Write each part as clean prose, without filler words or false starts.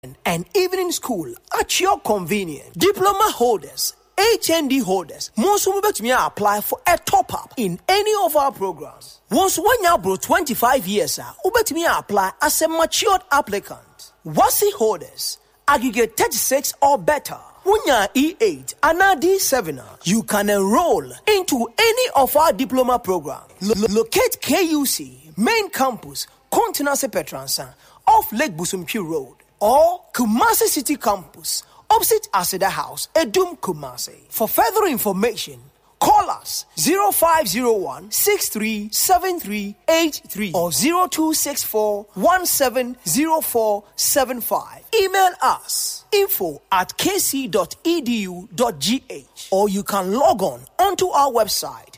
and evening school at your convenience. Diploma holders, HND holders, most will apply for a top-up in any of our programs. Once 1 year bro 25 years, ubetumi apply as a matured applicant. WASI holders, aggregate 36 or better. Wunya E8 and D7, you can enroll into any of our diploma programs. Locate KUC, main campus, Continental Petransa, off Lake Busumpi Road, or Kumasi City Campus, opposite Aseda House, Edum Kumasi. For further information, call us 0501-637383 or 0264-170475. Email us info@kc.edu.gh or you can log on onto our website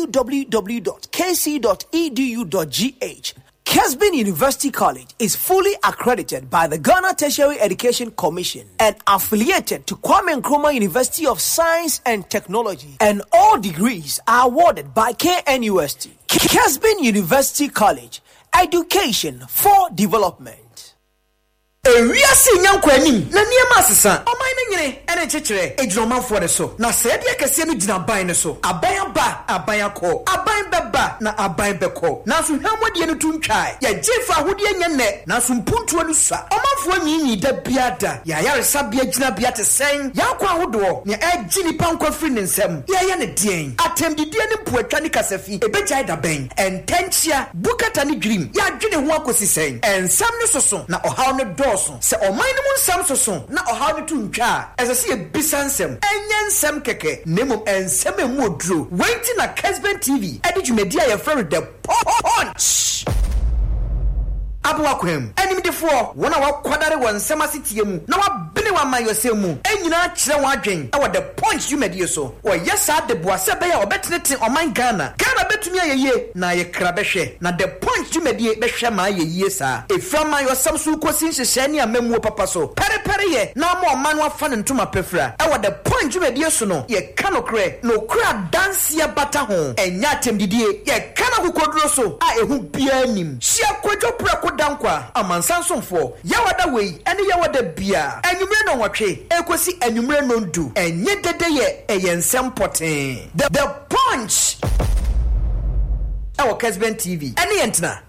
www.kc.edu.gh. Kesbin University College is fully accredited by the Ghana Tertiary Education Commission and affiliated to Kwame Nkrumah University of Science and Technology, and all degrees are awarded by KNUST. Kesbin University College, education for development. Ewiase nyankwanim na niema asesa oman ne nyene ene chechire ejromanfo de so na saade akese no gina ban ne so aban ba aban akọ aban beba na aban beko na so hwamode no tuntwae ya jefa ahode nyenne na so mpuntuo no sa omanfo nyinyi da biada ya yaresa bia gina bia te sen ya kwa ahodo ne agini pankwa firi ne nsem ya ne dien atemdidie ne mpuatwa ne kasafi ebejai da ben entenchia bukata ne dwirim ya dwene ho akosi sen ensam ne soso na ohaw ne do se o man mu nsam soso na ohaw ne tuntwa esese ebisa nsem enye nsem keke nemo ensem emu oduro wenti na Kesben TV edijumedi aye friend the punch abwakwem animdefo wona wakwadare wonsem asetie mu na wabene wa mayose mu enyina kire wadwen e the punch humedie so o yesa de boase be ya obetenete oman Ghana betumi ayeye na ye krabehwe na the punch humedie behwe ma ayeye sa eframa yosam so kosi nhyehyɛ ne amamuo papa so pere ye na ma oman no afa ne ntoma pefra e the punch humedie so no ye kanokre no kra dance ya bata ho enya temdidie ye kana kokoduro so a ehu bia nim hia kwadwo prako dankwa amansansomfo yawada wei ene yawada bia anwumre no nwotwe ekosi anwumre no ndu enye dede ye eyensem poten the punch our Kesben TV. Any entna